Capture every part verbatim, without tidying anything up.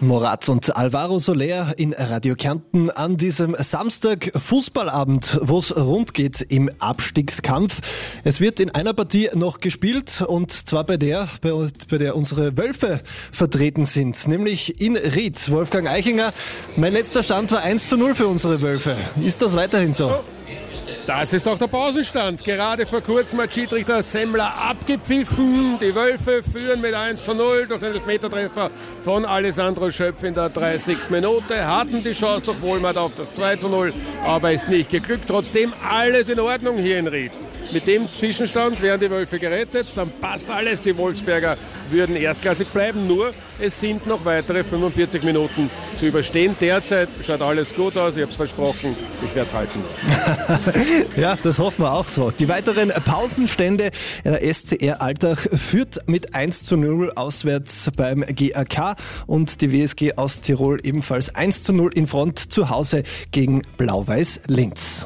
Morat und Alvaro Soler in Radio Kärnten an diesem Samstag Fußballabend, wo es rund geht im Abstiegskampf. Es wird in einer Partie noch gespielt und zwar bei der, bei, bei der unsere Wölfe vertreten sind, nämlich in Ried. Wolfgang Eichinger, mein letzter Stand war eins zu null für unsere Wölfe. Ist das weiterhin so? Das ist doch der Pausenstand. Gerade vor kurzem hat Schiedsrichter Semmler abgepfiffen. Die Wölfe führen mit eins zu null durch den Elfmetertreffer von Alessandro Schöpf in der dreißigsten Minute. Hatten die Chance durch Wohlmert auf das zwei zu null, aber ist nicht geglückt. Trotzdem alles in Ordnung hier in Ried. Mit dem Zwischenstand wären die Wölfe gerettet, dann passt alles. Die Wolfsberger würden erstklassig bleiben, nur es sind noch weitere fünfundvierzig Minuten zu überstehen. Derzeit schaut alles gut aus, ich habe es versprochen, ich werde es halten. Ja, das hoffen wir auch so. Die weiteren Pausenstände, der S C R Altach führt mit eins zu null auswärts beim G A K und die W S G aus Tirol ebenfalls eins zu null in Front zu Hause gegen Blau-Weiß Linz.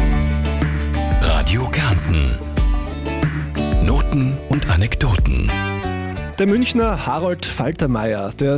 Radio Kärnten. Noten und Anekdoten. Der Münchner Harold Faltermeier, der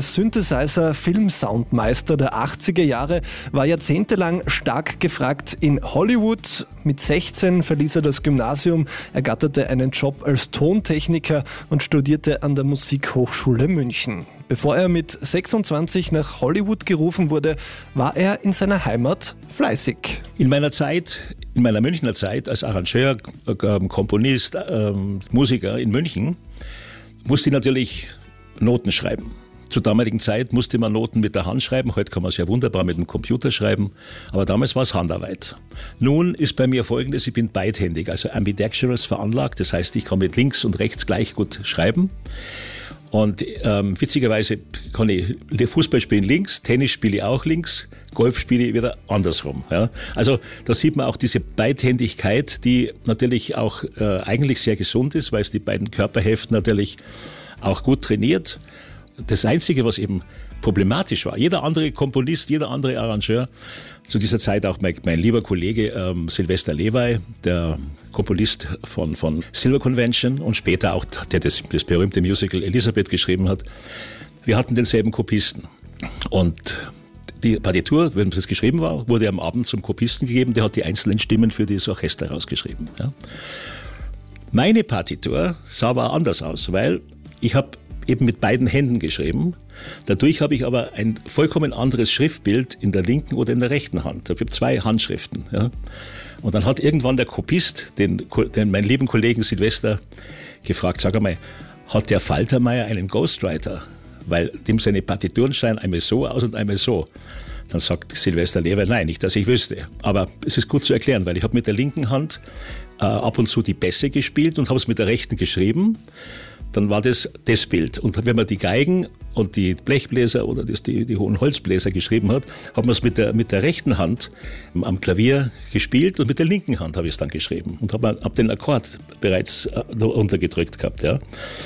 Synthesizer-Filmsoundmeister der achtziger Jahre, war jahrzehntelang stark gefragt in Hollywood. Mit sechzehn verließ er das Gymnasium, ergatterte einen Job als Tontechniker und studierte an der Musikhochschule München. Bevor er mit sechsundzwanzig nach Hollywood gerufen wurde, war er in seiner Heimat fleißig. In meiner Zeit, in meiner Münchner Zeit als Arrangeur, äh, Komponist, äh, Musiker in München, musste ich natürlich Noten schreiben. Zur damaligen Zeit musste man Noten mit der Hand schreiben, heute kann man es ja wunderbar mit dem Computer schreiben, aber damals war es Handarbeit. Nun ist bei mir Folgendes, ich bin beidhändig, also ambidextrous veranlagt, das heißt, ich kann mit links und rechts gleich gut schreiben. Und ähm, witzigerweise kann ich Fußball spielen links, Tennis spiele ich auch links, Golf spiele ich wieder andersrum. Ja. Also da sieht man auch diese Beidhändigkeit, die natürlich auch äh, eigentlich sehr gesund ist, weil es die beiden Körperhälften natürlich auch gut trainiert. Das Einzige, was eben problematisch war, jeder andere Komponist, jeder andere Arrangeur, zu dieser Zeit auch mein, mein lieber Kollege ähm, Sylvester Lewey, der Komponist von, von Silver Convention und später auch, der das, das berühmte Musical Elisabeth geschrieben hat, wir hatten denselben Kopisten. Und die Partitur, wenn das geschrieben war, wurde am Abend zum Kopisten gegeben, der hat die einzelnen Stimmen für das Orchester rausgeschrieben. Ja. Meine Partitur sah aber anders aus, weil ich habe eben mit beiden Händen geschrieben. Dadurch habe ich aber ein vollkommen anderes Schriftbild in der linken oder in der rechten Hand. Ich habe zwei Handschriften. Ja. Und dann hat irgendwann der Kopist, den, den meinen lieben Kollegen Silvester, gefragt, sag einmal, hat der Faltermeier einen Ghostwriter? Weil dem seine Partituren scheinen einmal so aus und einmal so. Dann sagt Sylvester Lewey, nein, nicht, dass ich wüsste. Aber es ist gut zu erklären, weil ich habe mit der linken Hand äh, ab und zu die Bässe gespielt und habe es mit der rechten geschrieben. Dann war das das Bild. Und wenn man die Geigen und die Blechbläser oder das, die, die hohen Holzbläser geschrieben hat, hat man es mit der, mit der rechten Hand am Klavier gespielt und mit der linken Hand habe ich es dann geschrieben. Und habe hab den Akkord bereits äh, untergedrückt gehabt. Ja.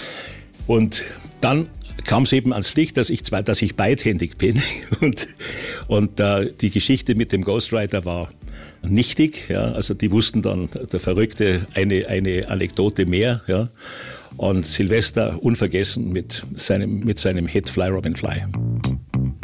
Und dann kam es eben ans Licht, dass ich zwar, dass ich beidhändig bin und, und äh, die Geschichte mit dem Ghostwriter war nichtig. Ja. Also die wussten dann, der Verrückte, eine, eine Anekdote mehr. Ja. Und Silvester unvergessen mit seinem, mit seinem Hit Fly Robin Fly.